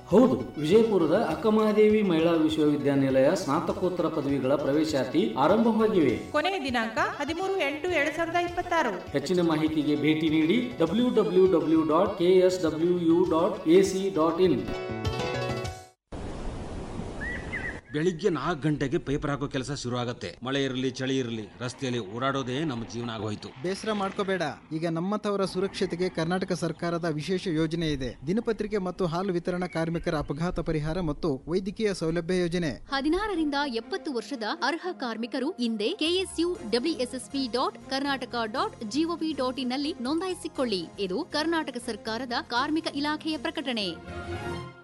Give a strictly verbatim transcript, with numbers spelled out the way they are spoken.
ಹೌದು, ವಿಜಯಪುರದ ಅಕ್ಕಮಹಾದೇವಿ ಮಹಿಳಾ ವಿಶ್ವವಿದ್ಯಾನಿಲಯ ಸ್ನಾತಕೋತ್ತರ ಪದವಿಗಳ ಪ್ರವೇಶಾತಿ ಆರಂಭವಾಗಿವೆ. ಕೊನೆಯ ದಿನಾಂಕ ಹದಿಮೂರು ಎಂಟು ಎರಡ್ ಸಾವಿರದ ಇಪ್ಪತ್ತಾರು. ಹೆಚ್ಚಿನ ಮಾಹಿತಿಗೆ ಭೇಟಿ ನೀಡಿ W W W dot K S W you dot A C dot in. ಬೆಳಿಗ್ಗೆ ನಾಲ್ಕು ಗಂಟೆಗೆ ಪೇಪರ್ ಹಾಕೋ ಕೆಲಸ ಶುರು ಆಗತ್ತೆ. ಮಳೆ ಇರಲಿ ಚಳಿ ಇರಲಿ ರಸ್ತೆಯಲ್ಲಿ ಓಡಾಡೋದೇ ನಮ್ಮ ಜೀವನ ಆಗೋಯ್ತು. ಬೇಸರ ಮಾಡ್ಕೋಬೇಡ, ಈಗ ನಮ್ಮಂಥವರ ಸುರಕ್ಷತೆಗೆ ಕರ್ನಾಟಕ ಸರ್ಕಾರದ ವಿಶೇಷ ಯೋಜನೆ ಇದೆ. ದಿನಪತ್ರಿಕೆ ಮತ್ತು ಹಾಲು ವಿತರಣಾ ಕಾರ್ಮಿಕರ ಅಪಘಾತ ಪರಿಹಾರ ಮತ್ತು ವೈದ್ಯಕೀಯ ಸೌಲಭ್ಯ ಯೋಜನೆ. ಹದಿನಾರರಿಂದ ಎಪ್ಪತ್ತು ವರ್ಷದ ಅರ್ಹ ಕಾರ್ಮಿಕರು ಇಂದೇ KSU WSSP dot Karnataka dot gov dot in ನಲ್ಲಿ ನೋಂದಾಯಿಸಿಕೊಳ್ಳಿ. ಇದು ಕರ್ನಾಟಕ ಸರ್ಕಾರದ ಕಾರ್ಮಿಕ ಇಲಾಖೆಯ ಪ್ರಕಟಣೆ.